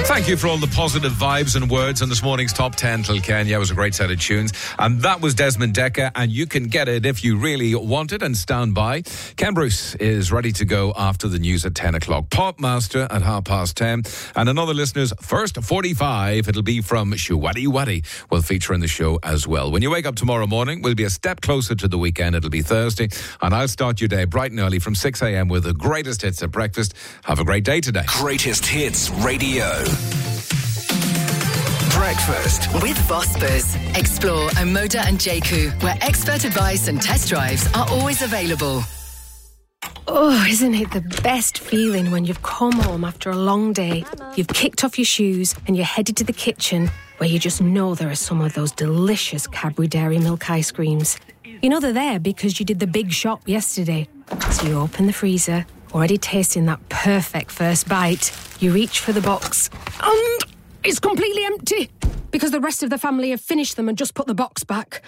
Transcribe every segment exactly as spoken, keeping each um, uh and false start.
Thank you for all the positive vibes and words in this morning's Top ten till Kenya. It was a great set of tunes. And that was Desmond Dekker, and you can get it if you really want it and stand by. Ken Bruce is ready to go after the news at ten o'clock. Pop Master at half past ten. And another listener's first forty-five, it'll be from Shuwadi Wadi, will feature in the show as well. When you wake up tomorrow morning, we'll be a step closer to the weekend. It'll be Thursday, and I'll start your day bright and early from six a.m. with the greatest hits at breakfast. Have a great day today. Greatest Hits Radio. Breakfast with Vospers. Explore Omoda and Jaku, where expert advice and test drives are always available. Oh, isn't it the best feeling when you've come home after a long day, you've kicked off your shoes and you're headed to the kitchen where you just know there are some of those delicious Cadbury Dairy Milk ice creams. You know they're there because you did the big shop yesterday. So you open the freezer, already tasting that perfect first bite. You reach for the box and it's completely empty because the rest of the family have finished them and just put the box back.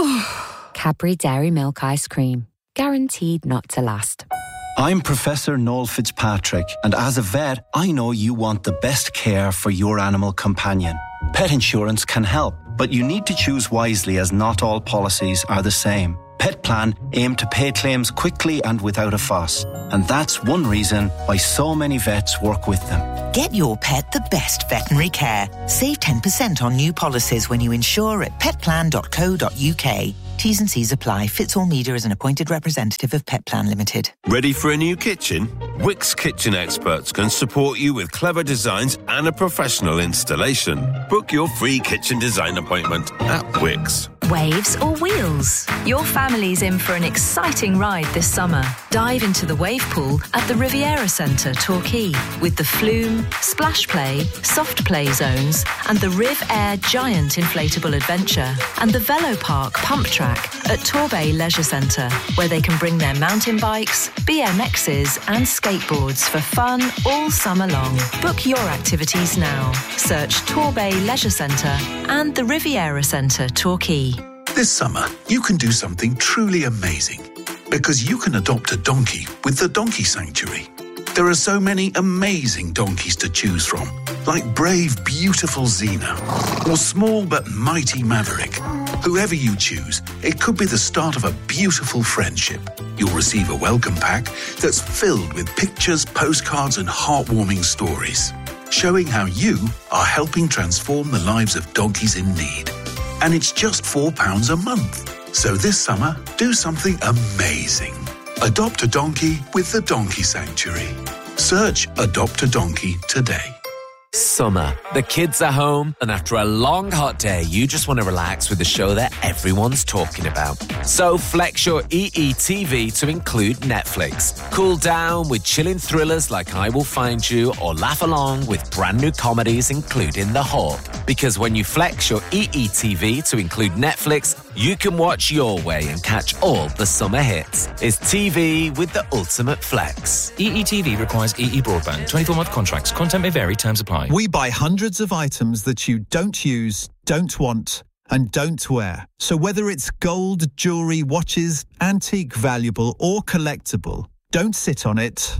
Oh. Cadbury Dairy Milk Ice Cream. Guaranteed not to last. I'm Professor Noel Fitzpatrick, and as a vet, I know you want the best care for your animal companion. Pet insurance can help, but you need to choose wisely as not all policies are the same. Pet Plan aim to pay claims quickly and without a fuss, and that's one reason why so many vets work with them. Get your pet the best veterinary care. Save ten percent on new policies when you insure at pet plan dot co dot uk. T's and C's apply. Fitz Media is an appointed representative of Pet Plan Limited. Ready for a new kitchen? Wickes Kitchen experts can support you with clever designs and a professional installation. Book your free kitchen design appointment at Wickes. Waves or wheels? Your family's in for an exciting ride this summer. Dive into the wave pool at the Riviera Centre, Torquay, with the Flume, Splash Play, Soft Play zones, and the Riv Air Giant Inflatable Adventure, and the Velo Park Pump Track at Torbay Leisure Centre, where they can bring their mountain bikes, B M Xs, and skateboards for fun all summer long. Book your activities now. Search Torbay Leisure Centre and the Riviera Centre, Torquay. This summer, you can do something truly amazing because you can adopt a donkey with the Donkey Sanctuary. There are so many amazing donkeys to choose from, like brave, beautiful Xena or small but mighty Maverick. Whoever you choose, it could be the start of a beautiful friendship. You'll receive a welcome pack that's filled with pictures, postcards and heartwarming stories, showing how you are helping transform the lives of donkeys in need. And it's just four pounds a month. So this summer, do something amazing. Adopt a donkey with the Donkey Sanctuary. Search Adopt a Donkey today. Summer. The kids are home, and after a long hot day, you just want to relax with a show that everyone's talking about. So flex your E E T V to include Netflix. Cool down with chilling thrillers like I Will Find You, or laugh along with brand new comedies including The Hawk. Because when you flex your E E T V to include Netflix, you can watch your way and catch all the summer hits. It's T V with the ultimate flex. E E T V requires E E broadband. twenty-four month contracts. Content may vary. Terms apply. We buy hundreds of items that you don't use, don't want, and don't wear. So whether it's gold, jewellery, watches, antique, valuable or collectible, don't sit on it.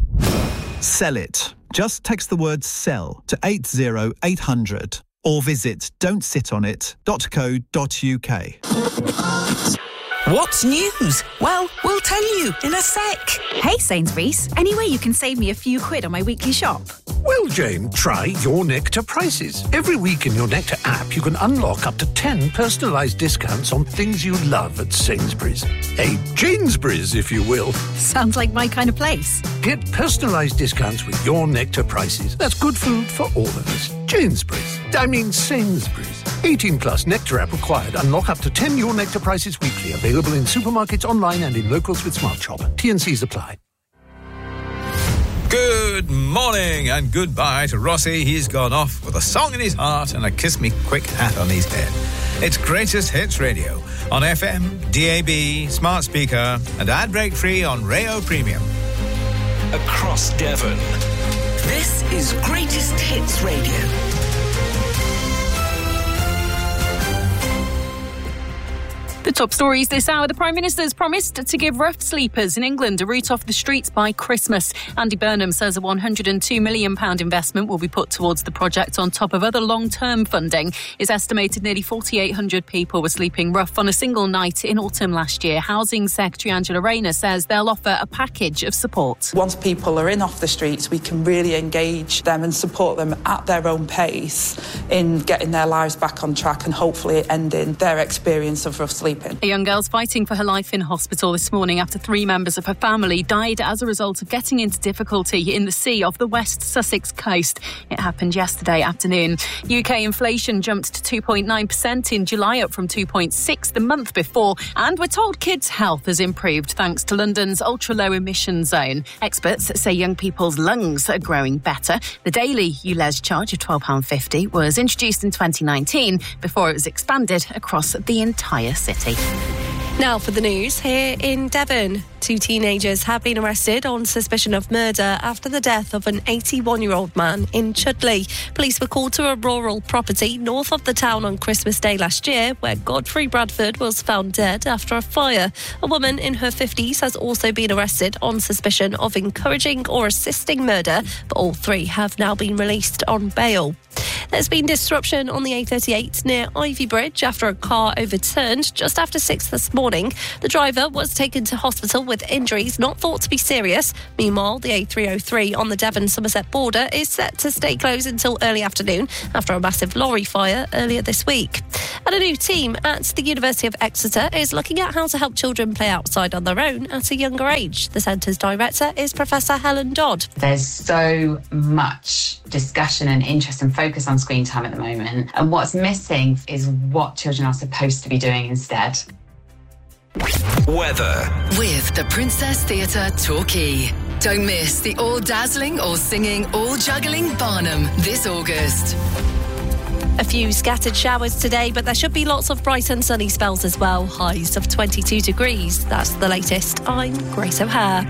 Sell it. Just text the word SELL to eight zero eight hundred or visit don't sit on it dot co dot uk. What's news? Well, we'll tell you in a sec. Hey Sainsbury's, any way you can save me a few quid on my weekly shop? Well, Jane, try Your Nectar Prices. Every week in Your Nectar app, you can unlock up to ten personalised discounts on things you love at Sainsbury's. A Janesbury's, if you will. Sounds like my kind of place. Get personalised discounts with Your Nectar Prices. That's good food for all of us. Janesbury's. I mean Sainsbury's. eighteen plus Nectar app required. Unlock up to ten Your Nectar Prices weekly. Available in supermarkets, online and in locals with Smart Shop. T and C's apply. Good morning and goodbye to Rossi. He's gone off with a song in his heart and a kiss me quick hat on his head. It's Greatest Hits Radio on F M, D A B, smart speaker and ad break free on Rayo Premium. Across Devon. This is Greatest Hits Radio. The top stories this hour. The Prime Minister's promised to give rough sleepers in England a route off the streets by Christmas. Andy Burnham says a one hundred two million pounds investment will be put towards the project on top of other long-term funding. It's estimated nearly forty-eight hundred people were sleeping rough on a single night in autumn last year. Housing Secretary Angela Rayner says they'll offer a package of support. Once people are in off the streets, we can really engage them and support them at their own pace in getting their lives back on track and hopefully ending their experience of rough sleeping. A young girl's fighting for her life in hospital this morning after three members of her family died as a result of getting into difficulty in the sea off the West Sussex coast. It happened yesterday afternoon. U K inflation jumped to two point nine percent in July, up from two point six the month before, and we're told kids' health has improved thanks to London's ultra-low emission zone. Experts say young people's lungs are growing better. The daily U L E Z charge of twelve pounds fifty was introduced in twenty nineteen before it was expanded across the entire city. Now for the news here in Devon. Two teenagers have been arrested on suspicion of murder after the death of an eighty-one-year-old man in Chudley. Police were called to a rural property north of the town on Christmas Day last year, where Godfrey Bradford was found dead after a fire. A woman in her fifties has also been arrested on suspicion of encouraging or assisting murder, but all three have now been released on bail. There's been disruption on the A thirty-eight near Ivy Bridge after a car overturned just after six this morning. The driver was taken to hospital with injuries not thought to be serious. Meanwhile, the A three oh three on the Devon-Somerset border is set to stay closed until early afternoon after a massive lorry fire earlier this week. And a new team at the University of Exeter is looking at how to help children play outside on their own at a younger age. The centre's director is Professor Helen Dodd. There's so much discussion and interest and focus on screen time at the moment, and what's missing is what children are supposed to be doing instead. Weather with the Princess Theatre Torquay. Don't miss the all-dazzling, all-singing, all-juggling Barnum this August. A few scattered showers today, but there should be lots of bright and sunny spells as well. Highs of twenty-two degrees. That's the latest. I'm Grace O'Hare.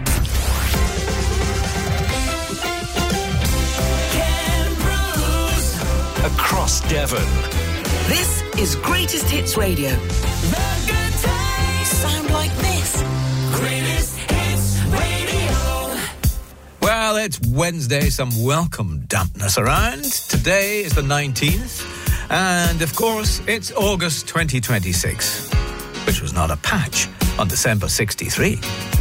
across Devon. This is Greatest Hits Radio. The good times sound like this. Greatest Hits Radio. Well, it's Wednesday, some welcome dampness around. Today is the nineteenth, and of course, it's August twenty twenty-six, which was not a patch on December sixty-three.